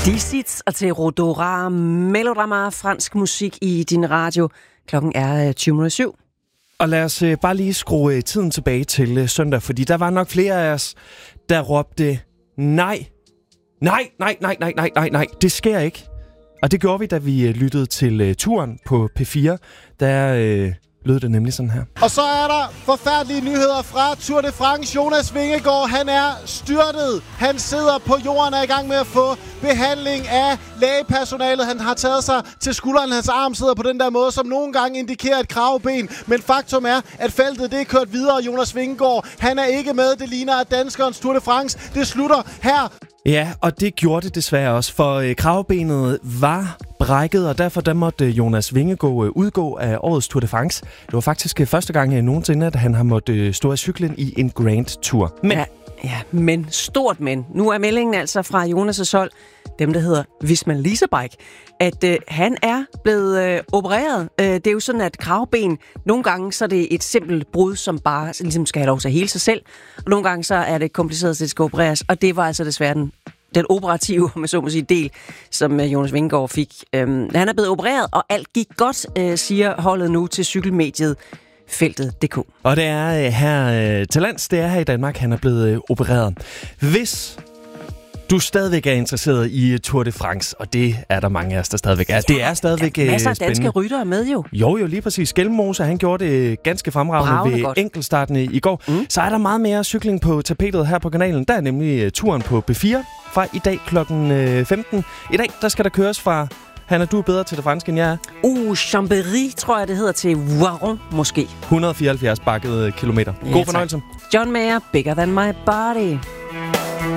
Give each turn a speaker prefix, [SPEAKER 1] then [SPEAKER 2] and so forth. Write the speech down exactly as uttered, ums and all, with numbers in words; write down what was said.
[SPEAKER 1] Dizit og til Rodora, melodrama, fransk musik i din radio. Klokken er tyve minutter syv.
[SPEAKER 2] Og lad os øh, bare lige skrue øh, tiden tilbage til øh, søndag, fordi der var nok flere af os, der råbte nej. Nej, nej, nej, nej, nej, nej, nej, det sker ikke. Og det gjorde vi, da vi øh, lyttede til øh, turen på P fire. Der øh, lød det nemlig sådan her.
[SPEAKER 3] Og så er der forfærdelige nyheder fra Tour de France. Jonas Vingegaard, han er styrtet. Han sidder på jorden og er i gang med at få behandling af lægepersonalet. Han har taget sig til skulderen. Hans arm sidder på den der måde, som nogle gange indikerer et kravben. Men faktum er, at feltet det er kørt videre. Jonas Vingegaard, han er ikke med. Det ligner, at danskerens Tour de France, det slutter her.
[SPEAKER 2] Ja, og det gjorde det desværre også, for øh, kravbenet var brækket, og derfor der måtte Jonas Vingegaard øh, udgå af årets Tour de France. Det var faktisk øh, første gang øh, nogensinde, at han har måttet øh, stå af cyklen i en Grand Tour. Men
[SPEAKER 1] Ja, ja, men stort men. Nu er meldingen altså fra Jonas' hold, dem der hedder Visma Leasebike, at øh, han er blevet øh, opereret. Øh, det er jo sådan, at kravben, nogle gange så er det et simpelt brud, som bare ligesom skal have lov til at hele sig selv, og nogle gange så er det kompliceret, at det skal opereres, og det var altså desværre den, den operative, med så må sige, del, som øh, Jonas Vingegaard fik. Øh, han er blevet opereret, og alt gik godt, øh, siger holdet nu til cykelmediet feltet punktum d k.
[SPEAKER 2] Og det er øh, her øh, til lands, det er her i Danmark, han er blevet øh, opereret. Hvis du stadigvæk er interesseret i Tour de France, og det er der mange af os, der stadigvæk er. Det er stadigvæk
[SPEAKER 1] der er masser af
[SPEAKER 2] spændende.
[SPEAKER 1] danske ryttere med jo.
[SPEAKER 2] Jo, jo, lige præcis. Skelmose, han gjorde det ganske fremragende
[SPEAKER 1] Bravende
[SPEAKER 2] ved
[SPEAKER 1] godt.
[SPEAKER 2] enkeltstarten i går. Mm. Så er der meget mere cykling på tapetet her på kanalen. Der er nemlig uh, turen på P fire fra i dag klokken femten. I dag, der skal der køres fra... Hanna, du er bedre til det franske, end jeg er.
[SPEAKER 1] Uh, Chambéry, tror jeg, det hedder, til Voiron, måske.
[SPEAKER 2] et hundrede og fireoghalvfjerds bakkede kilometer. God
[SPEAKER 1] Ja,
[SPEAKER 2] fornøjelse.
[SPEAKER 1] John Mayer, Bigger Than My Body.